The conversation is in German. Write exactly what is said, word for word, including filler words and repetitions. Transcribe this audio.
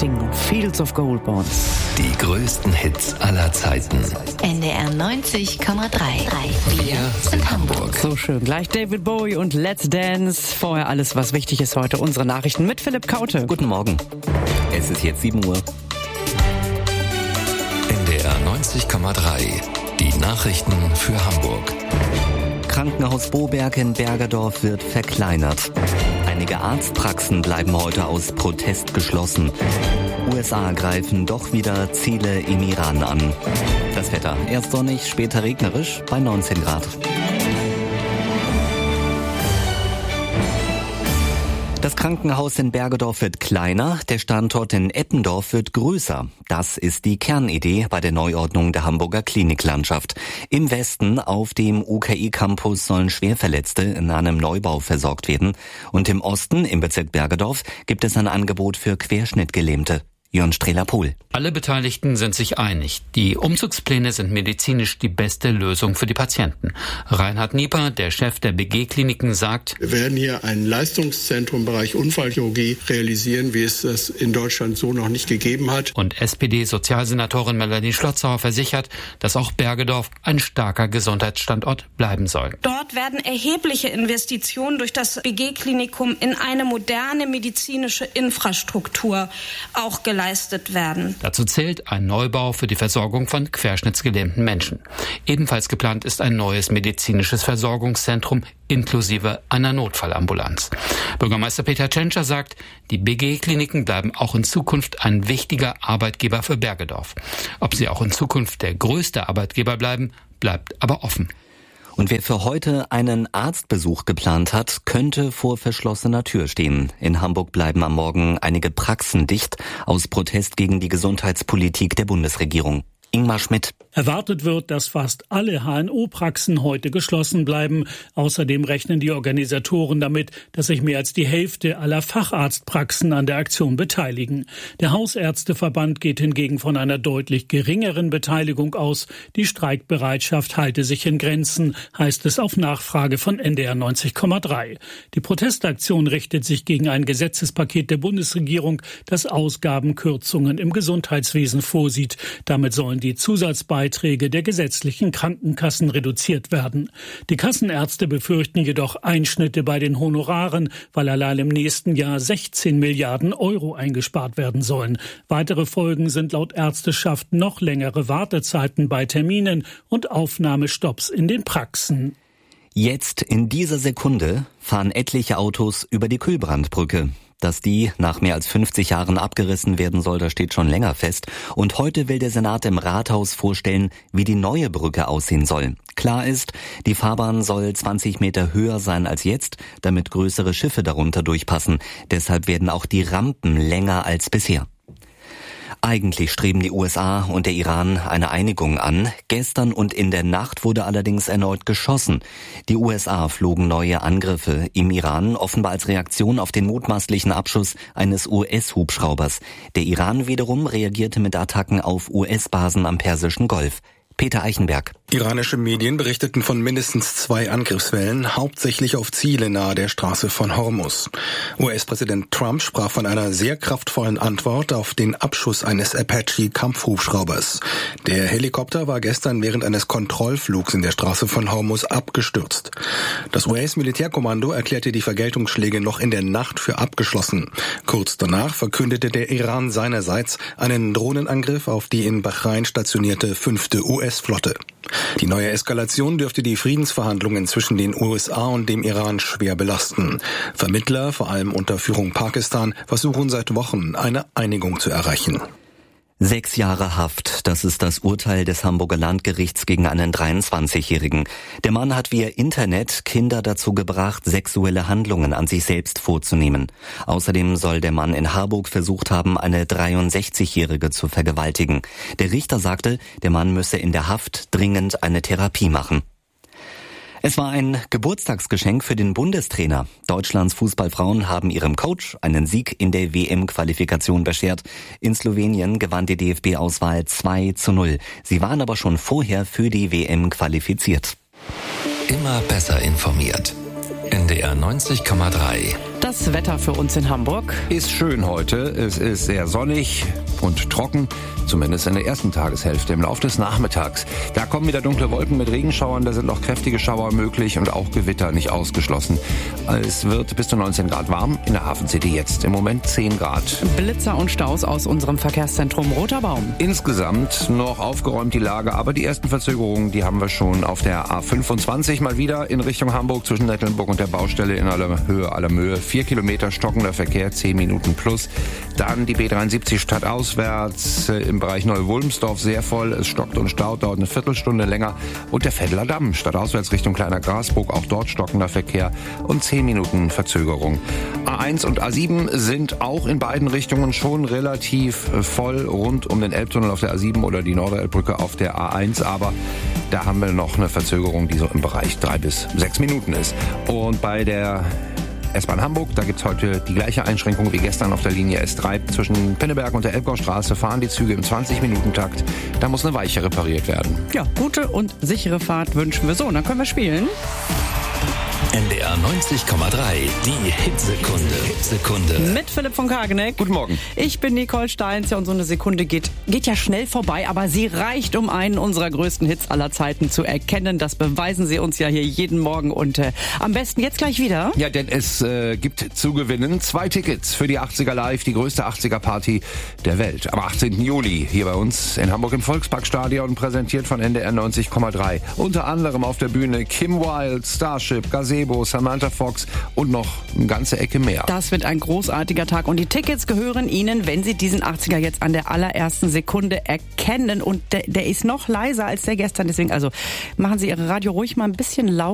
Sting, Fields of Gold Bonds. Die größten Hits aller Zeiten. N D R neunzig Komma drei. Wir sind Hamburg. So schön. Gleich David Bowie und Let's Dance. Vorher alles, was wichtig ist heute. Unsere Nachrichten mit Philipp Kaute. Guten Morgen. Es ist jetzt sieben Uhr. N D R neunzig Komma drei. Die Nachrichten für Hamburg. Krankenhaus Boberg in Bergedorf wird verkleinert. Einige Arztpraxen bleiben heute aus Protest geschlossen. U S A greifen doch wieder Ziele im Iran an. Das Wetter erst sonnig, später regnerisch bei neunzehn Grad. Das Krankenhaus in Bergedorf wird kleiner, der Standort in Eppendorf wird größer. Das ist die Kernidee bei der Neuordnung der Hamburger Kliniklandschaft. Im Westen auf dem U K I-Campus sollen Schwerverletzte in einem Neubau versorgt werden. Und im Osten, im Bezirk Bergedorf, gibt es ein Angebot für Querschnittgelähmte. Jörn Strehler-Pohl. Alle Beteiligten sind sich einig. Die Umzugspläne sind medizinisch die beste Lösung für die Patienten. Reinhard Nieper, der Chef der B G-Kliniken, sagt: Wir werden hier ein Leistungszentrum im Bereich Unfallchirurgie realisieren, wie es das in Deutschland so noch nicht gegeben hat. Und S P D-Sozialsenatorin Melanie Schlotzauer versichert, dass auch Bergedorf ein starker Gesundheitsstandort bleiben soll. Dort werden erhebliche Investitionen durch das B G-Klinikum in eine moderne medizinische Infrastruktur auch geleistet werden. Dazu zählt ein Neubau für die Versorgung von querschnittsgelähmten Menschen. Ebenfalls geplant ist ein neues medizinisches Versorgungszentrum inklusive einer Notfallambulanz. Bürgermeister Peter Tschentscher sagt, die B G-Kliniken bleiben auch in Zukunft ein wichtiger Arbeitgeber für Bergedorf. Ob sie auch in Zukunft der größte Arbeitgeber bleiben, bleibt aber offen. Und wer für heute einen Arztbesuch geplant hat, könnte vor verschlossener Tür stehen. In Hamburg bleiben am Morgen einige Praxen dicht aus Protest gegen die Gesundheitspolitik der Bundesregierung. Ingmar Schmidt. Erwartet wird, dass fast alle H N O-Praxen heute geschlossen bleiben. Außerdem rechnen die Organisatoren damit, dass sich mehr als die Hälfte aller Facharztpraxen an der Aktion beteiligen. Der Hausärzteverband geht hingegen von einer deutlich geringeren Beteiligung aus. Die Streikbereitschaft halte sich in Grenzen, heißt es auf Nachfrage von N D R neunzig Komma drei. Die Protestaktion richtet sich gegen ein Gesetzespaket der Bundesregierung, das Ausgabenkürzungen im Gesundheitswesen vorsieht. Damit sollen die Zusatzbeiträge der gesetzlichen Krankenkassen reduziert werden. Die Kassenärzte befürchten jedoch Einschnitte bei den Honoraren, weil allein im nächsten Jahr sechzehn Milliarden Euro eingespart werden sollen. Weitere Folgen sind laut Ärzteschaft noch längere Wartezeiten bei Terminen und Aufnahmestopps in den Praxen. Jetzt in dieser Sekunde fahren etliche Autos über die Kühlbrandbrücke. Dass die nach mehr als fünfzig Jahren abgerissen werden soll, das steht schon länger fest. Und heute will der Senat im Rathaus vorstellen, wie die neue Brücke aussehen soll. Klar ist, die Fahrbahn soll zwanzig Meter höher sein als jetzt, damit größere Schiffe darunter durchpassen. Deshalb werden auch die Rampen länger als bisher. Eigentlich streben die U S A und der Iran eine Einigung an. Gestern und in der Nacht wurde allerdings erneut geschossen. Die U S A flogen neue Angriffe im Iran, offenbar als Reaktion auf den mutmaßlichen Abschuss eines U S-Hubschraubers. Der Iran wiederum reagierte mit Attacken auf U S-Basen am Persischen Golf. Peter Eichenberg. Iranische Medien berichteten von mindestens zwei Angriffswellen, hauptsächlich auf Ziele nahe der Straße von Hormuz. U S-Präsident Trump sprach von einer sehr kraftvollen Antwort auf den Abschuss eines Apache-Kampfhubschraubers. Der Helikopter war gestern während eines Kontrollflugs in der Straße von Hormuz abgestürzt. Das U S-Militärkommando erklärte die Vergeltungsschläge noch in der Nacht für abgeschlossen. Kurz danach verkündete der Iran seinerseits einen Drohnenangriff auf die in Bahrain stationierte fünfte U S-Flotte. Die neue Eskalation dürfte die Friedensverhandlungen zwischen den U S A und dem Iran schwer belasten. Vermittler, vor allem unter Führung Pakistan, versuchen seit Wochen, eine Einigung zu erreichen. Sechs Jahre Haft, das ist das Urteil des Hamburger Landgerichts gegen einen dreiundzwanzigjährigen. Der Mann hat via Internet Kinder dazu gebracht, sexuelle Handlungen an sich selbst vorzunehmen. Außerdem soll der Mann in Harburg versucht haben, eine dreiundsechzigjährige zu vergewaltigen. Der Richter sagte, der Mann müsse in der Haft dringend eine Therapie machen. Es war ein Geburtstagsgeschenk für den Bundestrainer. Deutschlands Fußballfrauen haben ihrem Coach einen Sieg in der W M-Qualifikation beschert. In Slowenien gewann die D F B-Auswahl zwei zu null. Sie waren aber schon vorher für die W M qualifiziert. Immer besser informiert. N D R neunzig Komma drei. Das das Wetter für uns in Hamburg. Ist schön heute. Es ist sehr sonnig und trocken, zumindest in der ersten Tageshälfte. Im Laufe des Nachmittags, da kommen wieder dunkle Wolken mit Regenschauern, da sind auch kräftige Schauer möglich und auch Gewitter nicht ausgeschlossen. Es wird bis zu neunzehn Grad warm, in der Hafen City jetzt im Moment zehn Grad. Blitzer und Staus aus unserem Verkehrszentrum Roter Baum. Insgesamt noch aufgeräumt die Lage, aber die ersten Verzögerungen, die haben wir schon auf der A fünfundzwanzig mal wieder in Richtung Hamburg zwischen Nettlenburg und der Baustelle in aller Höhe, aller Mühe. Vier Kilometer stockender Verkehr, zehn Minuten plus. Dann die B dreiundsiebzig stadtauswärts äh, im Bereich Neu-Wulmsdorf sehr voll. Es stockt und staut, dauert eine Viertelstunde länger. Und der Vetteler Damm, stadtauswärts Richtung Kleiner Grasburg, auch dort stockender Verkehr und zehn Minuten Verzögerung. A eins und A sieben sind auch in beiden Richtungen schon relativ äh, voll rund um den Elbtunnel auf der A sieben oder die Norderelbbrücke auf der A eins. Aber da haben wir noch eine Verzögerung, die so im Bereich drei bis sechs Minuten ist. Und bei der S-Bahn Hamburg, da gibt's heute die gleiche Einschränkung wie gestern auf der Linie S drei. Zwischen Pinneberg und der Elbgaustraße fahren die Züge im zwanzig Minuten Takt. Da muss eine Weiche repariert werden. Ja, gute und sichere Fahrt wünschen wir so. Und dann können wir spielen. N D R neunzig Komma drei, die Hitsekunde. Hitsekunde. Mit Philipp von Kageneck. Guten Morgen. Ich bin Nicole Steins. Ja, und so eine Sekunde geht, geht ja schnell vorbei, aber sie reicht, um einen unserer größten Hits aller Zeiten zu erkennen. Das beweisen sie uns ja hier jeden Morgen und äh, am besten jetzt gleich wieder. Ja, denn es äh, gibt zu gewinnen zwei Tickets für die achtziger Live, die größte achtziger-Party der Welt. Am achtzehnten Juli hier bei uns in Hamburg im Volksparkstadion, präsentiert von N D R neunzig Komma drei. Unter anderem auf der Bühne Kim Wilde, Starship, Gazebo, Samantha Fox und noch eine ganze Ecke mehr. Das wird ein großartiger Tag und die Tickets gehören Ihnen, wenn Sie diesen achtziger jetzt an der allerersten Sekunde erkennen und der, der ist noch leiser als der gestern. Deswegen also machen Sie Ihre Radio ruhig mal ein bisschen laut.